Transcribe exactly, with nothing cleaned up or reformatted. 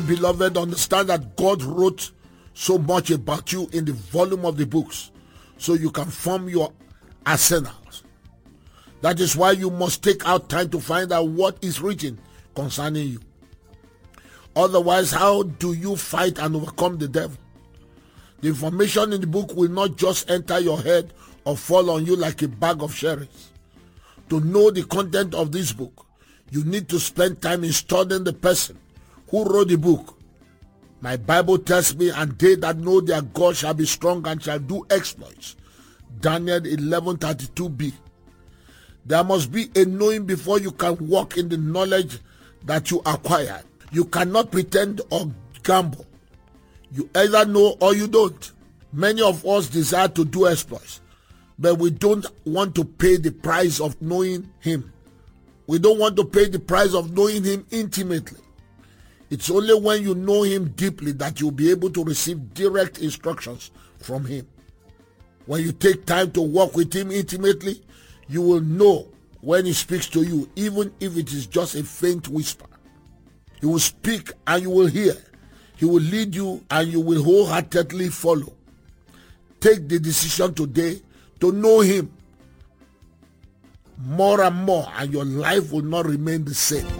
Beloved, understand that God wrote so much about you in the volume of the books so you can form your arsenals. That is why you must take out time to find out what is written concerning you. Otherwise, how do you fight and overcome the devil? The information in the book will not just enter your head or fall on you like a bag of cherries. To know the content of this book, you need to spend time in studying the person who wrote the book. My Bible tells me, and they that know their God shall be strong and shall do exploits. Daniel eleven thirty-two b. There must be a knowing before you can walk in the knowledge that you acquired. You cannot pretend or gamble. You either know or you don't. Many of us desire to do exploits, but we don't want to pay the price of knowing him. We don't want to pay the price of knowing him intimately. It's only when you know him deeply that you'll be able to receive direct instructions from him. When you take time to walk with him intimately, you will know when he speaks to you, even if it is just a faint whisper. He will speak and you will hear. He will lead you and you will wholeheartedly follow. Take the decision today to know him more and more, and your life will not remain the same.